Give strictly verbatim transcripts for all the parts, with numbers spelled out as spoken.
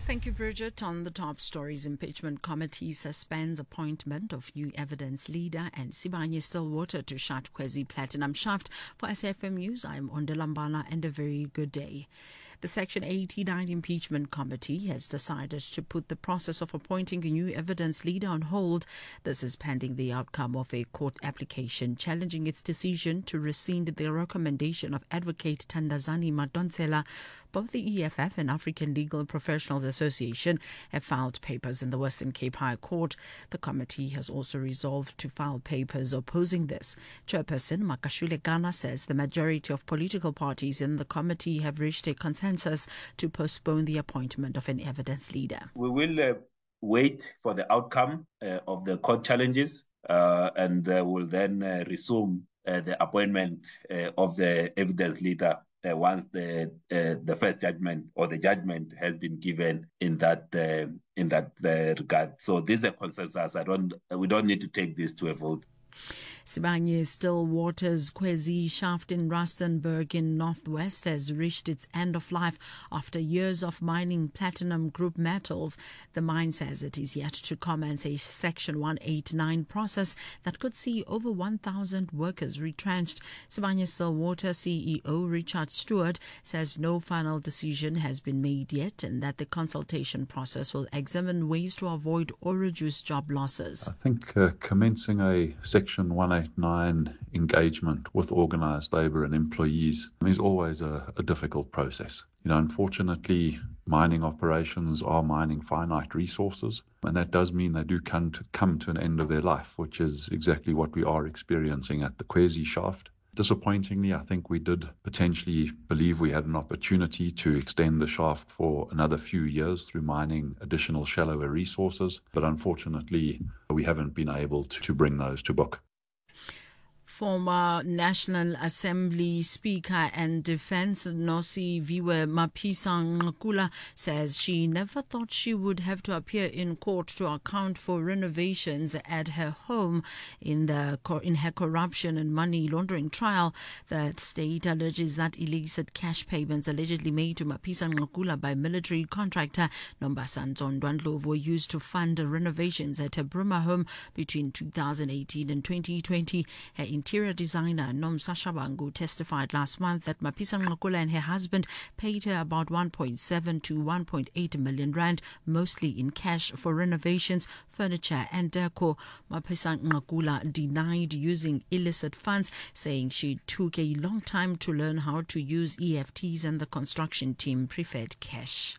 Thank you, Bridget. On the top stories, impeachment committee suspends appointment of new evidence leader and Sibanye-Stillwater to shut Kwezi Platinum shaft. For S F M News, I'm Ondelambala and a very good day. The Section eighty-nine Impeachment Committee has decided to put the process of appointing a new evidence leader on hold. This is pending the outcome of a court application challenging its decision to rescind the recommendation of Advocate Thandazani Madonsela. Both the E F F and African Legal Professionals Association have filed papers in the Western Cape High Court. The committee has also resolved to file papers opposing this. Chairperson Makashule Gana says the majority of political parties in the committee have reached a consensus to postpone the appointment of an evidence leader. We will uh, wait for the outcome uh, of the court challenges uh, and uh, will then uh, resume uh, the appointment uh, of the evidence leader uh, once the uh, the first judgment or the judgment has been given in that uh, in that uh, regard. So this is a consensus. I don't we don't need to take this to a vote. Sibanye-Stillwater's Kwezi shaft in Rustenburg in Northwest has reached its end of life after years of mining platinum group metals. The mine says it is yet to commence a Section one eighty-nine process that could see over one thousand workers retrenched. Sibanye-Stillwater C E O Richard Stewart says no final decision has been made yet and that the consultation process will examine ways to avoid or reduce job losses. I think uh, commencing a Section one eighty-nine engagement with organised labour and employees is always a, a difficult process. You know, unfortunately, mining operations are mining finite resources, and that does mean they do come to, come to an end of their life, which is exactly what we are experiencing at the Kwezi shaft. Disappointingly, I think we did potentially believe we had an opportunity to extend the shaft for another few years through mining additional shallower resources, but unfortunately, we haven't been able to, to bring those to book. Former National Assembly Speaker and Defence Nosiviwe Mapisa-Nqakula says she never thought she would have to appear in court to account for renovations at her home in the in her corruption and money laundering trial. The state alleges that illicit cash payments allegedly made to Mapisa-Nqakula by military contractor Nombasa Nzondwa were used to fund renovations at her Bruma home between two thousand eighteen and twenty twenty. Her interior designer Nomsa Shabangu testified last month that Mapisa-Nqakula and her husband paid her about one point seven to one point eight million rand, mostly in cash, for renovations, furniture and decor. Mapisa-Nqakula denied using illicit funds, saying she took a long time to learn how to use E F Ts and the construction team preferred cash.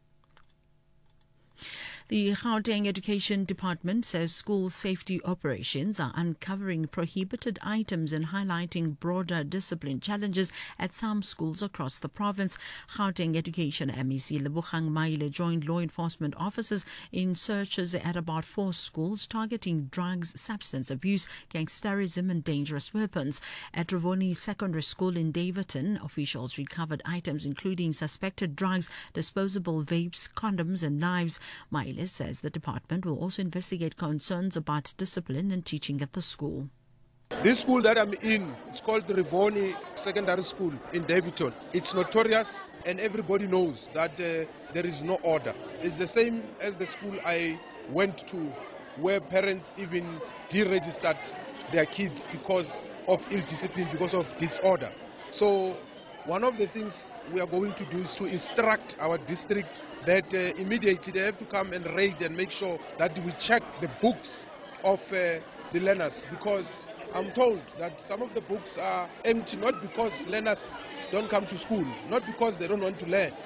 The Gauteng Education Department says school safety operations are uncovering prohibited items and highlighting broader discipline challenges at some schools across the province. Gauteng Education M E C Lebogang Maile joined law enforcement officers in searches at about four schools targeting drugs, substance abuse, gangsterism and dangerous weapons. At Ravoni Secondary School in Daverton, officials recovered items including suspected drugs, disposable vapes, condoms and knives. Maile says the department will also investigate concerns about discipline and teaching at the school. This school that I'm in, it's called Ravoni Secondary School in Daverton. It's notorious and everybody knows that uh, there is no order. It's the same as the school I went to where parents even deregistered their kids because of ill discipline, because of disorder. So one of the things we are going to do is to instruct our district that uh, immediately they have to come and raid and make sure that we check the books of uh, the learners, because I'm told that some of the books are empty, not because learners don't come to school, not because they don't want to learn,